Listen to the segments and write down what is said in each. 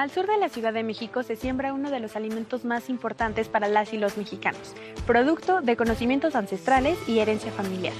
Al sur de la Ciudad de México se siembra uno de los alimentos más importantes para las y los mexicanos, producto de conocimientos ancestrales y herencia familiar.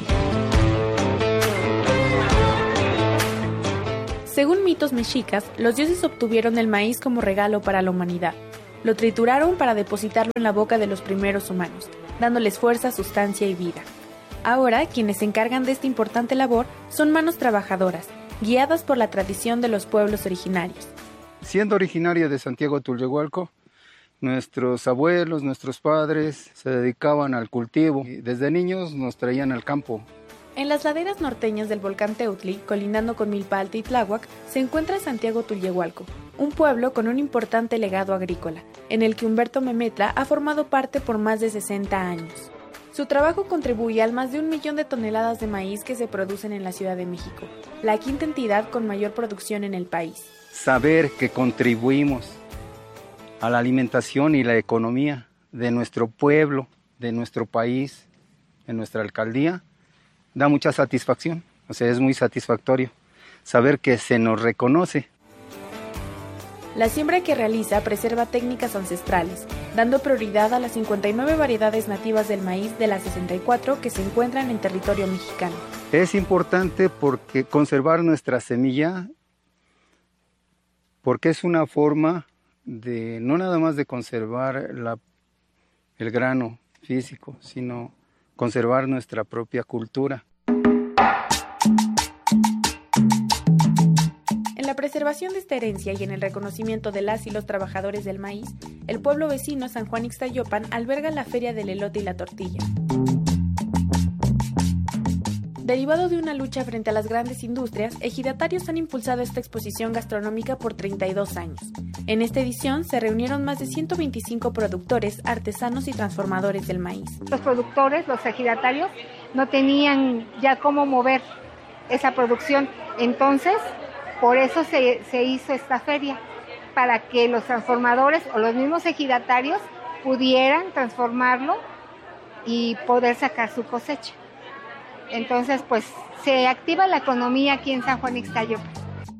Según mitos mexicas, los dioses obtuvieron el maíz como regalo para la humanidad. Lo trituraron para depositarlo en la boca de los primeros humanos, dándoles fuerza, sustancia y vida. Ahora, quienes se encargan de esta importante labor son manos trabajadoras, guiadas por la tradición de los pueblos originarios. Siendo originario de Santiago Tulyehualco, nuestros abuelos, nuestros padres se dedicaban al cultivo y desde niños nos traían al campo. En las laderas norteñas del volcán Teutli, colindando con Milpa y Tláhuac, se encuentra Santiago Tulyehualco, un pueblo con un importante legado agrícola, en el que Humberto Memetla ha formado parte por más de 60 años. Su trabajo contribuye al más de 1 millón de toneladas de maíz que se producen en la Ciudad de México, la quinta entidad con mayor producción en el país. Saber que contribuimos a la alimentación y la economía de nuestro pueblo, de nuestro país, en nuestra alcaldía, da mucha satisfacción. O sea, es muy satisfactorio saber que se nos reconoce. La siembra que realiza preserva técnicas ancestrales, dando prioridad a las 59 variedades nativas del maíz de las 64 que se encuentran en territorio mexicano. Es importante porque conservar nuestra semilla, porque es una forma de no nada más de conservar el grano físico, sino conservar nuestra propia cultura. En la preservación de esta herencia y en el reconocimiento de las y los trabajadores del maíz, el pueblo vecino San Juan Ixtayopan alberga la Feria del Elote y la Tortilla. Derivado de una lucha frente a las grandes industrias, ejidatarios han impulsado esta exposición gastronómica por 32 años. En esta edición se reunieron más de 125 productores, artesanos y transformadores del maíz. Los productores, los ejidatarios, no tenían ya cómo mover esa producción. Entonces, por eso se hizo esta feria, para que los transformadores o los mismos ejidatarios pudieran transformarlo y poder sacar su cosecha. Entonces, pues, se activa la economía aquí en San Juan Ixtayopan.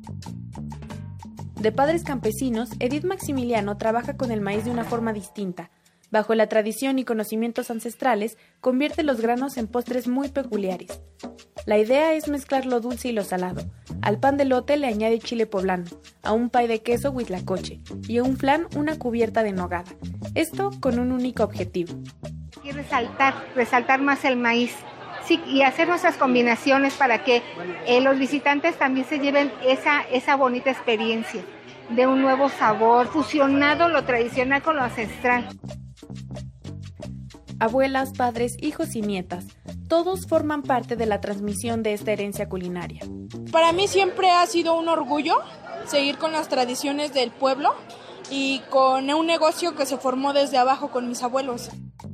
De padres campesinos, Edith Maximiliano trabaja con el maíz de una forma distinta. Bajo la tradición y conocimientos ancestrales, convierte los granos en postres muy peculiares. La idea es mezclar lo dulce y lo salado. Al pan de elote le añade chile poblano, a un pay de queso huitlacoche y a un flan una cubierta de nogada. Esto con un único objetivo. Y resaltar más el maíz. Sí, y hacer nuestras combinaciones para que los visitantes también se lleven esa bonita experiencia de un nuevo sabor, fusionado lo tradicional con lo ancestral. Abuelas, padres, hijos y nietas, todos forman parte de la transmisión de esta herencia culinaria. Para mí siempre ha sido un orgullo seguir con las tradiciones del pueblo y con un negocio que se formó desde abajo con mis abuelos.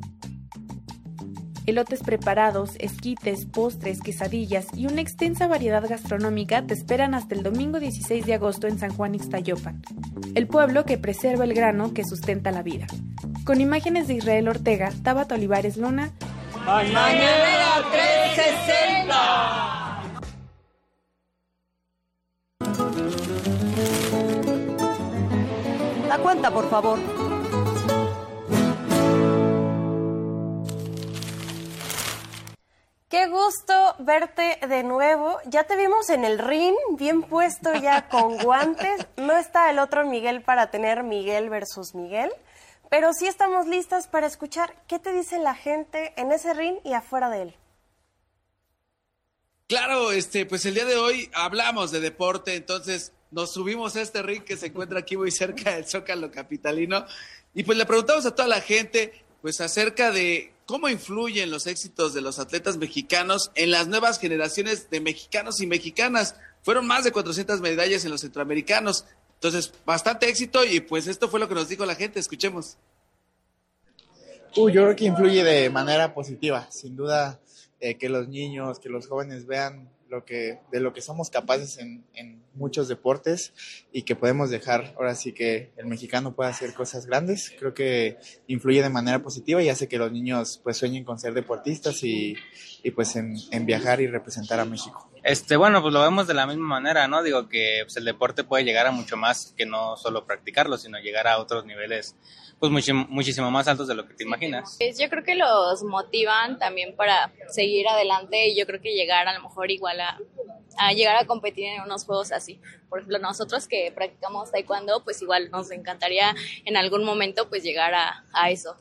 Elotes preparados, esquites, postres, quesadillas y una extensa variedad gastronómica te esperan hasta el domingo 16 de agosto en San Juan Ixtayopan, el pueblo que preserva el grano que sustenta la vida. Con imágenes de Israel Ortega, Tabata Olivares Luna. Mañanera 360. La cuenta, por favor. Qué gusto verte de nuevo. Ya te vimos en el ring, bien puesto ya con guantes. No está el otro Miguel para tener Miguel versus Miguel, pero sí estamos listas para escuchar qué te dice la gente en ese ring y afuera de él. Claro, pues el día de hoy hablamos de deporte, entonces nos subimos a este ring que se encuentra aquí muy cerca del Zócalo capitalino y pues le preguntamos a toda la gente pues acerca de cómo influyen los éxitos de los atletas mexicanos en las nuevas generaciones de mexicanos y mexicanas. Fueron más de 400 medallas en los centroamericanos, entonces bastante éxito y pues esto fue lo que nos dijo la gente, escuchemos. Yo creo que influye de manera positiva, sin duda que los niños, que los jóvenes vean de lo que somos capaces en muchos deportes y que podemos dejar, ahora sí que el mexicano puede hacer cosas grandes. Creo que influye de manera positiva y hace que los niños pues sueñen con ser deportistas y pues en viajar y representar a México. Bueno, pues lo vemos de la misma manera, ¿no? Digo que pues, el deporte puede llegar a mucho más que no solo practicarlo, sino llegar a otros niveles pues muchísimo más altos de lo que te imaginas. Yo creo que los motivan también para seguir adelante y yo creo que llegar a lo mejor igual a llegar a competir en unos juegos así. Por ejemplo, nosotros que practicamos taekwondo, pues igual nos encantaría en algún momento pues llegar a eso.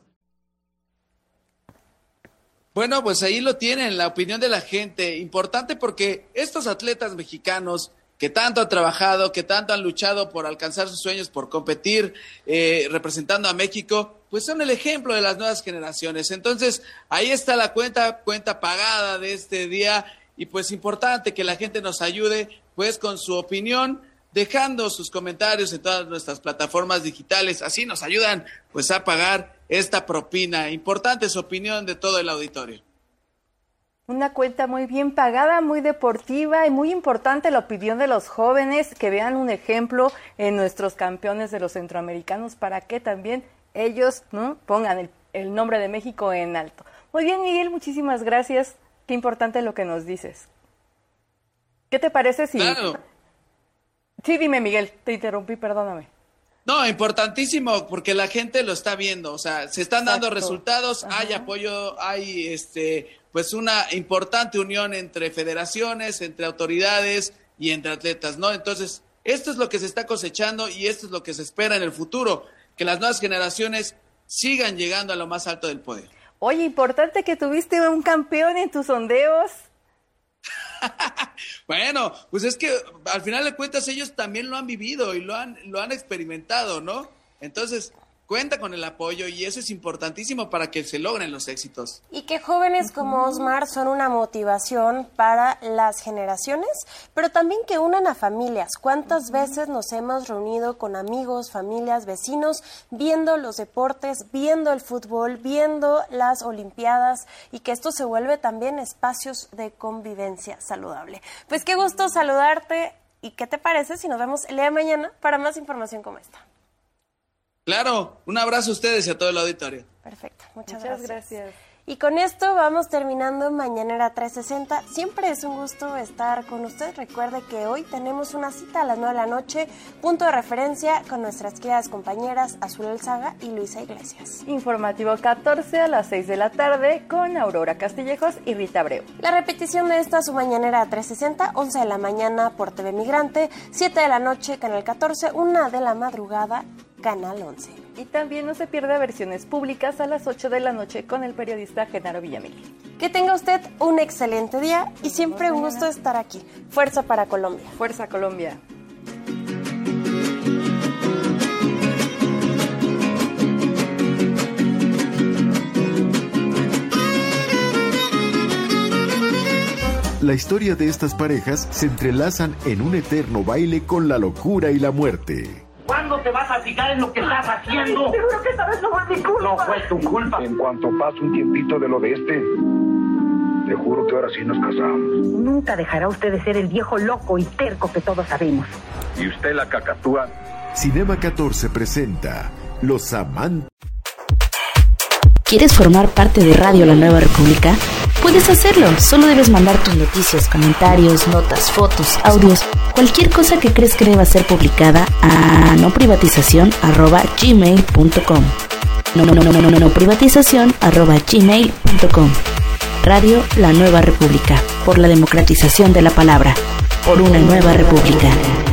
Bueno, pues ahí lo tienen, la opinión de la gente. Importante porque estos atletas mexicanos que tanto han trabajado, que tanto han luchado por alcanzar sus sueños, por competir representando a México, pues son el ejemplo de las nuevas generaciones. Entonces, ahí está la cuenta pagada de este día y pues importante que la gente nos ayude pues con su opinión, dejando sus comentarios en todas nuestras plataformas digitales. Así nos ayudan pues a pagar esta propina. Importante su opinión de todo el auditorio. Una cuenta muy bien pagada, muy deportiva y muy importante la opinión de los jóvenes que vean un ejemplo en nuestros campeones de los centroamericanos para que también ellos, ¿no?, pongan el nombre de México en alto. Muy bien, Miguel, muchísimas gracias. Qué importante lo que nos dices. ¿Qué te parece si... Claro. Sí, dime, Miguel, te interrumpí, perdóname. No, importantísimo, porque la gente lo está viendo, o sea, se están dando resultados, hay apoyo, hay pues una importante unión entre federaciones, entre autoridades y entre atletas, ¿no? Entonces, esto es lo que se está cosechando y esto es lo que se espera en el futuro, que las nuevas generaciones sigan llegando a lo más alto del podio. Oye, importante que tuviste un campeón en tus sondeos. Bueno, pues es que al final de cuentas ellos también lo han vivido y lo han experimentado, ¿no? Entonces, cuenta con el apoyo y eso es importantísimo para que se logren los éxitos. Y que jóvenes como Osmar son una motivación para las generaciones, pero también que unan a familias. ¿Cuántas veces nos hemos reunido con amigos, familias, vecinos, viendo los deportes, viendo el fútbol, viendo las olimpiadas y que esto se vuelve también espacios de convivencia saludable? Pues qué gusto saludarte y ¿qué te parece si nos vemos el día de mañana para más información como esta? Claro, un abrazo a ustedes y a todo el auditorio. Perfecto, Muchas gracias. Y con esto vamos terminando Mañanera 360. Siempre es un gusto estar con usted. Recuerde que hoy tenemos una cita a las 9 de la noche, punto de referencia con nuestras queridas compañeras Azul Alzaga y Luisa Iglesias. Informativo 14 a las 6 de la tarde con Aurora Castillejos y Rita Abreu. La repetición de esta su Mañanera 360, 11 de la mañana por TV Migrante, 7 de la noche Canal 14, 1 de la madrugada Canal 11. Y también no se pierda versiones públicas a las 8 de la noche con el periodista Genaro Villamil. Que tenga usted un excelente día y siempre un gusto estar aquí. Fuerza para Colombia. Fuerza Colombia. La historia de estas parejas se entrelazan en un eterno baile con la locura y la muerte. ¿Cuándo te vas a fijar en lo que estás haciendo? Seguro que esta vez no fue mi culpa. No fue tu culpa. En cuanto pase un tiempito de lo de te juro que ahora sí nos casamos. Nunca dejará usted de ser el viejo loco y terco que todos sabemos. ¿Y usted la cacatúa? Cinema 14 presenta Los Amantes. ¿Quieres formar parte de Radio La Nueva República? Puedes hacerlo, solo debes mandar tus noticias, comentarios, notas, fotos, audios, cualquier cosa que crees que deba ser publicada a noprivatizacion@gmail.com. noprivatizacion@gmail.com. Radio La Nueva República, por la democratización de la palabra, por una nueva república.